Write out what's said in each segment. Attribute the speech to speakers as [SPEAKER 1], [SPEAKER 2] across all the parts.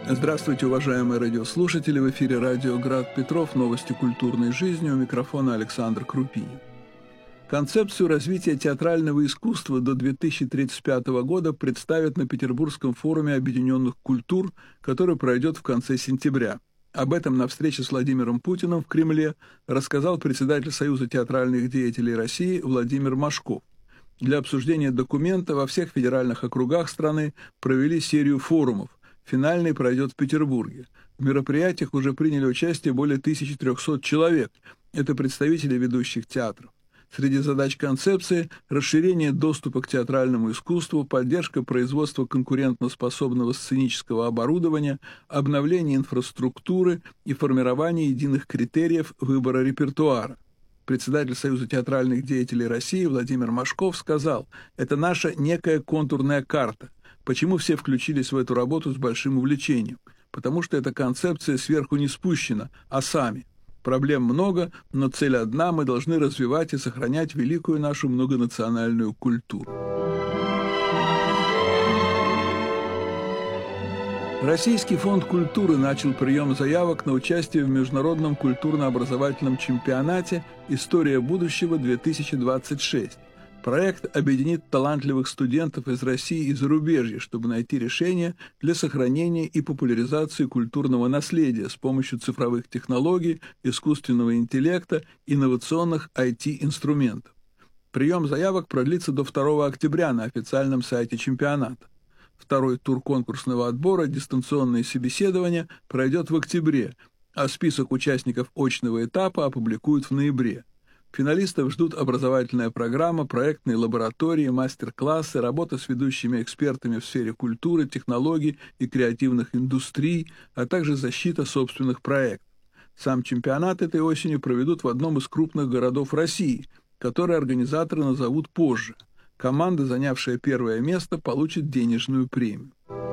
[SPEAKER 1] Здравствуйте, уважаемые радиослушатели! В эфире радио «Град Петров», новости культурной жизни, у микрофона Александр Крупинин. Концепцию развития театрального искусства до 2035 года представят на Петербургском форуме объединенных культур, который пройдет в конце сентября. Об этом на встрече с Владимиром Путиным в Кремле рассказал председатель Союза театральных деятелей России Владимир Машков. Для обсуждения документа во всех федеральных округах страны провели серию форумов. Финальный пройдет в Петербурге. В мероприятиях уже приняли участие более 1300 человек. Это представители ведущих театров. Среди задач концепции – расширение доступа к театральному искусству, поддержка производства конкурентоспособного сценического оборудования, обновление инфраструктуры и формирование единых критериев выбора репертуара. Председатель Союза театральных деятелей России Владимир Машков сказал: «Это наша некая контурная карта». Почему все включились в эту работу с большим увлечением? Потому что эта концепция сверху не спущена, а сами. Проблем много, но цель одна – мы должны развивать и сохранять великую нашу многонациональную культуру. Российский фонд культуры начал прием заявок на участие в международном культурно-образовательном чемпионате «История будущего-2026». Проект объединит талантливых студентов из России и зарубежья, чтобы найти решения для сохранения и популяризации культурного наследия с помощью цифровых технологий, искусственного интеллекта, инновационных IT-инструментов. Прием заявок продлится до 2 октября на официальном сайте чемпионата. Второй тур конкурсного отбора, дистанционные собеседования, пройдет в октябре, а список участников очного этапа опубликуют в ноябре. Финалистов ждут образовательная программа, проектные лаборатории, мастер-классы, работа с ведущими экспертами в сфере культуры, технологий и креативных индустрий, а также защита собственных проектов. Сам чемпионат этой осенью проведут в одном из крупных городов России, который организаторы назовут позже. Команда, занявшая первое место, получит денежную премию.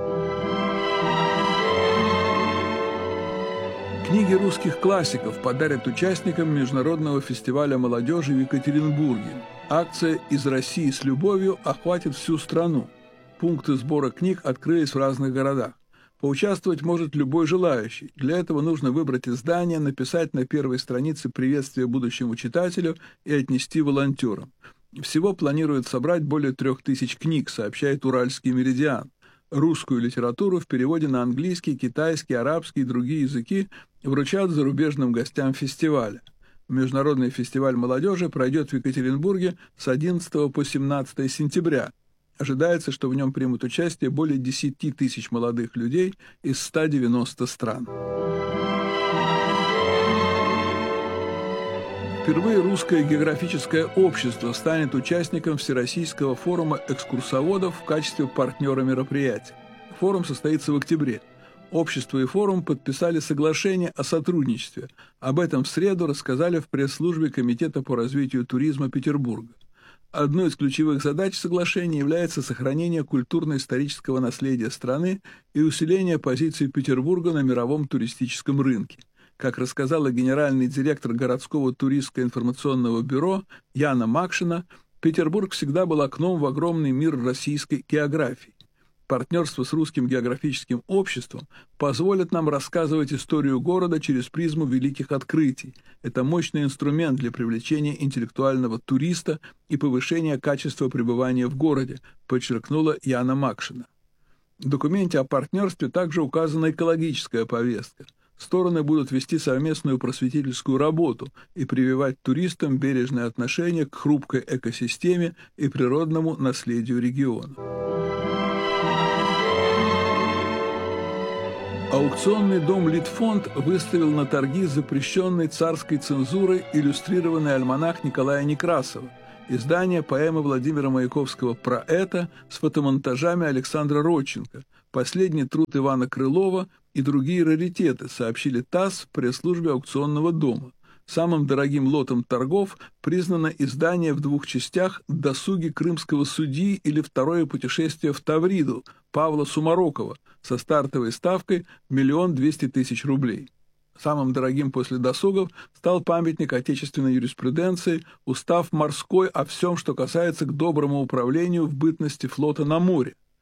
[SPEAKER 1] Книги русских классиков подарят участникам Международного фестиваля молодежи в Екатеринбурге. Акция «Из России с любовью» охватит всю страну. Пункты сбора книг открылись в разных городах. Поучаствовать может любой желающий. Для этого нужно выбрать издание, написать на первой странице приветствие будущему читателю и отнести волонтерам. Всего планируют собрать более 3000 книг, сообщает Уральский меридиан. Русскую литературу в переводе на английский, китайский, арабский и другие языки вручат зарубежным гостям фестиваля. Международный фестиваль молодежи пройдет в Екатеринбурге с 11 по 17 сентября. Ожидается, что в нем примут участие более 10 тысяч молодых людей из 190 стран. Впервые Русское географическое общество станет участником Всероссийского форума экскурсоводов в качестве партнера мероприятия. Форум состоится в октябре. Общество и форум подписали соглашение о сотрудничестве. Об этом в среду рассказали в пресс-службе Комитета по развитию туризма Петербурга. Одной из ключевых задач соглашения является сохранение культурно-исторического наследия страны и усиление позиций Петербурга на мировом туристическом рынке. Как рассказала генеральный директор городского туристско-информационного бюро Яна Макшина, Петербург всегда был окном в огромный мир российской географии. Партнерство с Русским географическим обществом позволит нам рассказывать историю города через призму великих открытий. Это мощный инструмент для привлечения интеллектуального туриста и повышения качества пребывания в городе, подчеркнула Яна Макшина. В документе о партнерстве также указана экологическая повестка. Стороны будут вести совместную просветительскую работу и прививать туристам бережное отношение к хрупкой экосистеме и природному наследию региона. Аукционный дом «Литфонд» выставил на торги запрещенный царской цензурой иллюстрированный альманах Николая Некрасова, издание поэмы Владимира Маяковского «Про это» с фотомонтажами Александра Родченко, последний труд Ивана Крылова и другие раритеты, сообщили ТАСС в пресс-службе аукционного дома. Самым дорогим лотом торгов признано издание в 2 частях «Досуги крымского судьи» или «Второе путешествие в Тавриду» Павла Сумарокова со стартовой ставкой 1 200 000 рублей. Самым дорогим после досугов стал памятник отечественной юриспруденции «Устав морской о всем, что касается к доброму управлению в бытности флота на море».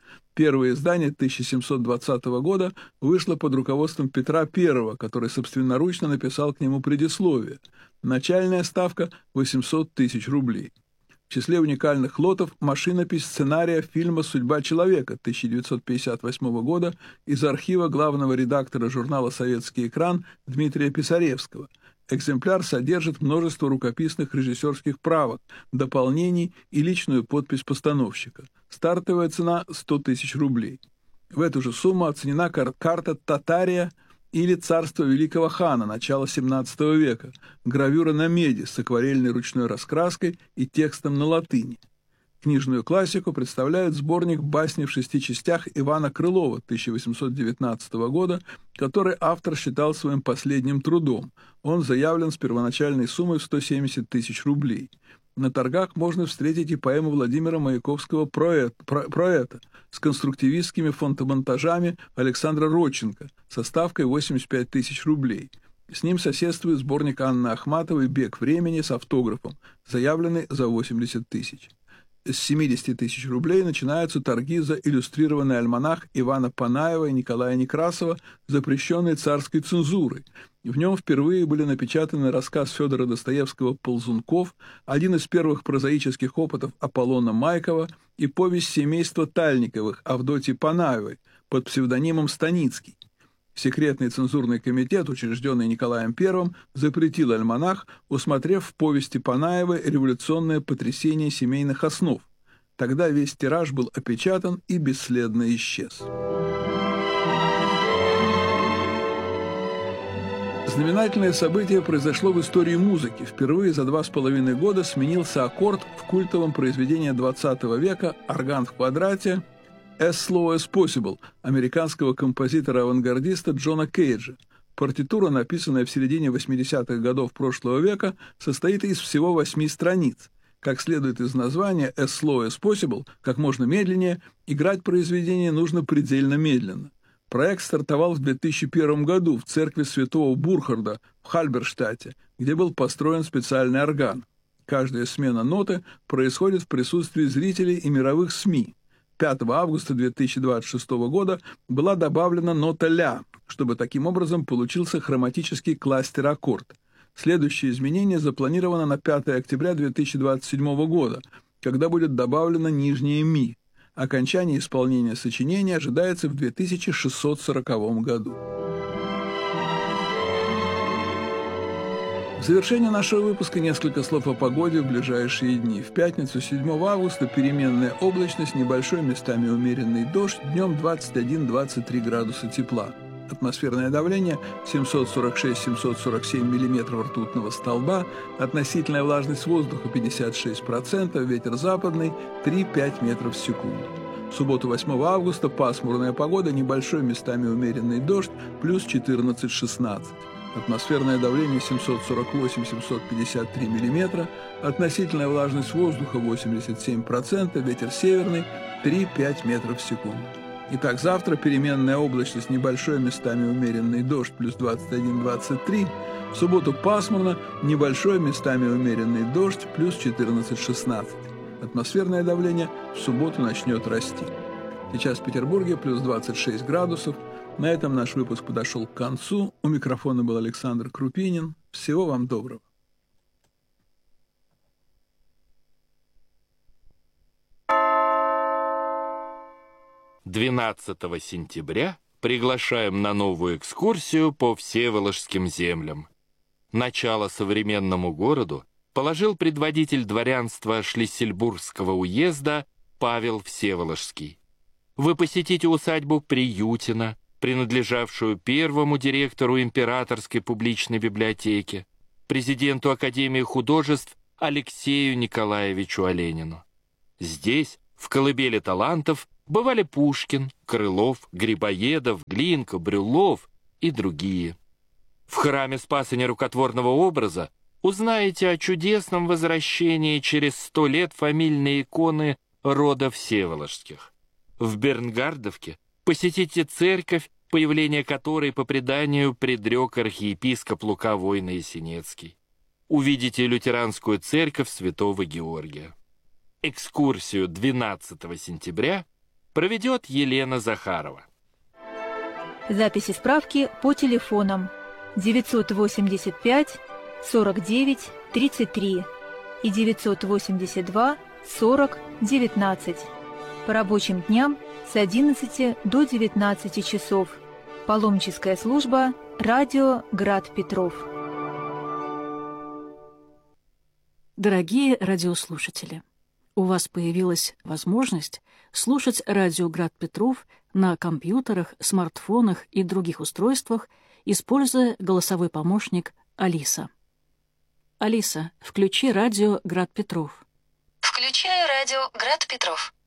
[SPEAKER 1] Первое издание 1720 года вышло под руководством Петра I, который собственноручно написал к нему предисловие. Начальная ставка – 800 тысяч рублей. В числе уникальных лотов машинопись сценария фильма «Судьба человека» 1958 года из архива главного редактора журнала «Советский экран» Дмитрия Писаревского. Экземпляр содержит множество рукописных режиссерских правок, дополнений и личную подпись постановщика. Стартовая цена – 100 тысяч рублей. В эту же сумму оценена карта «Татария» или «Царство великого хана» начала XVII века, гравюра на меди с акварельной ручной раскраской и текстом на латыни. Книжную классику представляет сборник басни в 6 частях Ивана Крылова 1819 года, который автор считал своим последним трудом. Он заявлен с первоначальной суммой в 170 тысяч рублей. На торгах можно встретить и поэму Владимира Маяковского «Проэта» с конструктивистскими фотомонтажами Александра Родченко со ставкой 85 тысяч рублей. С ним соседствует сборник Анны Ахматовой «Бег времени» с автографом, заявленный за 80 тысяч. С 70 тысяч рублей начинаются торги за иллюстрированный альманах Ивана Панаева и Николая Некрасова, запрещенный царской цензурой. В нем впервые были напечатаны рассказ Федора Достоевского «Ползунков», один из первых прозаических опытов Аполлона Майкова и повесть семейства Тальниковых Авдотьи Панаевой под псевдонимом Станицкий. Секретный цензурный комитет, учрежденный Николаем I, запретил альманах, усмотрев в повести Панаевой революционное потрясение семейных основ. Тогда весь тираж был опечатан и бесследно исчез. Знаменательное событие произошло в истории музыки. Впервые за 2,5 года сменился аккорд в культовом произведении XX века «Орган в квадрате» «As Slow as Possible» американского композитора-авангардиста Джона Кейджа. Партитура, написанная в середине 80-х годов прошлого века, состоит из всего 8 страниц. Как следует из названия «As Slow as Possible», как можно медленнее, играть произведение нужно предельно медленно. Проект стартовал в 2001 году в церкви святого Бурхарда в Хальберштадте, где был построен специальный орган. Каждая смена ноты происходит в присутствии зрителей и мировых СМИ. 5 августа 2026 года была добавлена нота «ля», чтобы таким образом получился хроматический кластер-аккорд. Следующее изменение запланировано на 5 октября 2027 года, когда будет добавлено нижнее «ми». Окончание исполнения сочинения ожидается в 2640 году. В завершение нашего выпуска несколько слов о погоде в ближайшие дни. В пятницу, 7 августа, переменная облачность, небольшой местами умеренный дождь, днем 21-23 градуса тепла. Атмосферное давление 746-747 мм ртутного столба, относительная влажность воздуха 56%, ветер западный 3-5 метров в секунду. В субботу 8 августа пасмурная погода, небольшой местами умеренный дождь, плюс 14-16. Атмосферное давление 748-753 мм, относительная влажность воздуха 87%, ветер северный 3-5 метров в секунду. Итак, завтра переменная облачность, небольшой местами умеренный дождь, плюс 21-23. В субботу пасмурно, небольшой местами умеренный дождь, плюс 14-16. Атмосферное давление в субботу начнет расти. Сейчас в Петербурге плюс 26 градусов. На этом наш выпуск подошел к концу. У микрофона был Александр Крупинин. Всего вам доброго.
[SPEAKER 2] «12 сентября приглашаем на новую экскурсию по Всеволожским землям. Начало современному городу положил предводитель дворянства Шлиссельбургского уезда Павел Всеволожский. Вы посетите усадьбу Приютина, принадлежавшую первому директору Императорской публичной библиотеки, президенту Академии художеств Алексею Николаевичу Оленину. Здесь, в колыбели талантов, бывали Пушкин, Крылов, Грибоедов, Глинка, Брюллов и другие. В храме Спаса Нерукотворного образа узнаете о чудесном возвращении через 100 лет фамильной иконы рода Всеволожских. В Бернгардовке посетите церковь, появление которой по преданию предрек архиепископ Лука Войно-Ясенецкий. Увидите лютеранскую церковь Святого Георгия. Экскурсию 12 сентября Проведет Елена Захарова.
[SPEAKER 3] Записи справки по телефонам 985 49 33 и 982 40 19. По рабочим дням с 11 до 19 часов. Паломническая служба «Радио Град Петров».
[SPEAKER 4] Дорогие радиослушатели, у вас появилась возможность слушать радио «Град Петров» на компьютерах, смартфонах и других устройствах, используя голосовой помощник «Алиса». Алиса, включи радио «Град Петров».
[SPEAKER 5] Включаю радио «Град Петров».